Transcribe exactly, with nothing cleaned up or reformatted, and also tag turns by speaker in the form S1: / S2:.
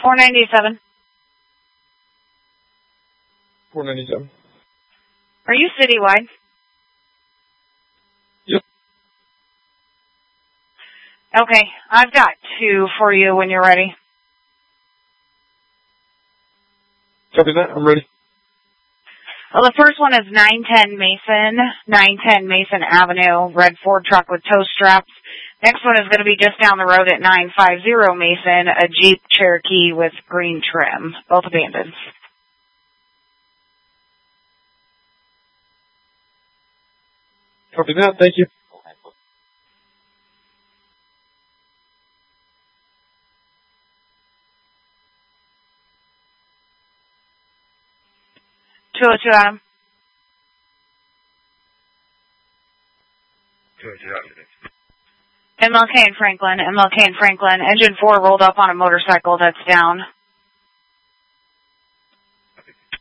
S1: four ninety-seven.
S2: four ninety-seven.
S1: Are you citywide?
S2: Yep.
S1: Okay, I've got two for you when you're ready.
S2: Copy that. I'm ready.
S1: Well, the first one is nine ten Mason, nine ten Mason Avenue, red Ford truck with tow straps. Next one is going to be just down the road at nine fifty Mason, a Jeep Cherokee with green trim, both abandoned.
S2: Copy that. Thank you.
S1: two oh two Adam.
S3: two oh two Adam.
S1: M L K and Franklin, M L K and Franklin. Engine four rolled up on a motorcycle that's down.